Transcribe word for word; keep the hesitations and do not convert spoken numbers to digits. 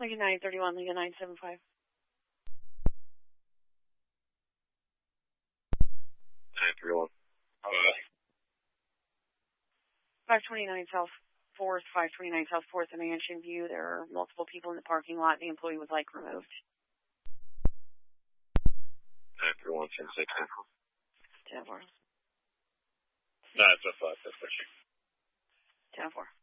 Lincoln nine thirty-one, Lincoln nine seven five. nine three one. five twenty-nine South fourth, five twenty-nine South fourth in Mansion View. There are multiple people in the parking lot. The employee was like removed. nine three one, ten six. ten four. No, it's a five. That's what you. ten four.